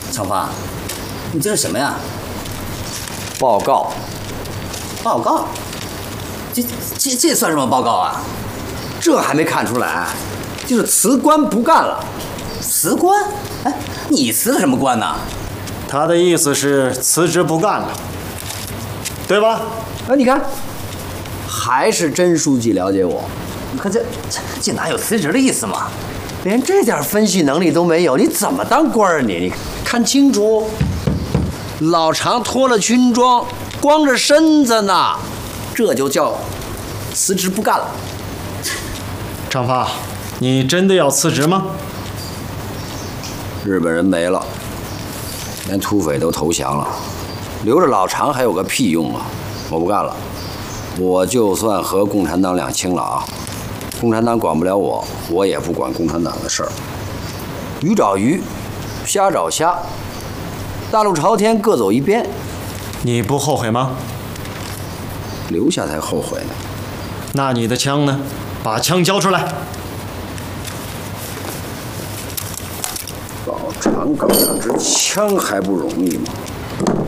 长发，你这是什么呀？ 报告。 报告？这算什么报告啊？ 这还没看出来？就是辞官不干了。 辞官？哎，你辞的什么官呢？ 他的意思是辞职不干了，对吧？ 你看，还是甄书记了解我。 你看这哪有辞职的意思嘛？ 连这点分析能力都没有，你怎么当官啊你？你看清楚，老常脱了军装，光着身子呢，这就叫辞职不干了。 长发，你真的要辞职吗？ 日本人没了，连土匪都投降了，留着老常还有个屁用啊！我不干了，我就算和共产党两清了啊！共产党管不了我，我也不管共产党的事儿。鱼找鱼，虾找虾，大路朝天，各走一边。 你不后悔吗？ 留下才后悔呢。 那你的枪呢？把枪交出来！ 老常搞两支枪还不容易吗？